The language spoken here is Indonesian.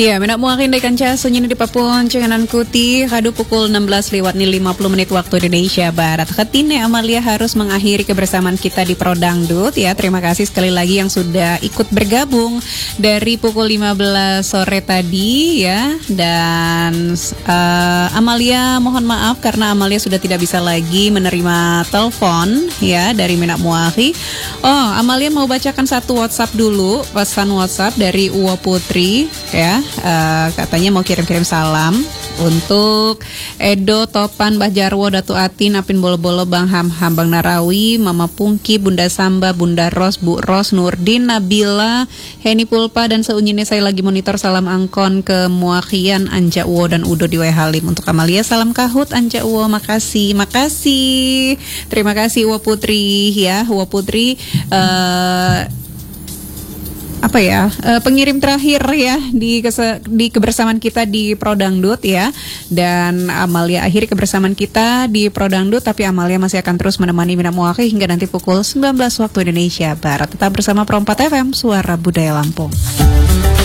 Ya, menak muakin dekan sunyi di Papua cenganan kuti kadu pukul 16:50 waktu Indonesia Barat. Ketine Amalia harus mengakhiri kebersamaan kita di Prodangdut ya. Terima kasih sekali lagi yang sudah ikut bergabung dari pukul 15 sore tadi ya. Dan Amalia mohon maaf karena Amalia sudah tidak bisa lagi menerima telepon ya dari menak muaki. Oh, Amalia mau bacakan satu WhatsApp dulu, pesan WhatsApp dari Uwa Putri ya. Katanya mau kirim-kirim salam untuk Edo, Topan, Mbah Jarwo, Datu Atin, Apin Bolo-Bolo, Bang Ham, Bang Narawi, Mama Pungki, Bunda Samba, Bunda Ros, Bu Ros, Nurdin, Nabila, Heni Pulpa, dan seunyinnya saya lagi monitor salam angkon ke Muakian, Anja Uwo dan Udo di Wai Halim. Untuk Amalia salam kahut Anja Uwo, makasih. Terima kasih Uwo Putri ya, Uwo Putri. Pengirim terakhir ya di kebersamaan kita di Prodangdut ya. Dan Amalia akhiri kebersamaan kita di Prodangdut, tapi Amalia masih akan terus menemani Mina Muaki hingga nanti pukul 19 waktu Indonesia Barat. Tetap bersama Pro 4 FM, Suara Budaya Lampung.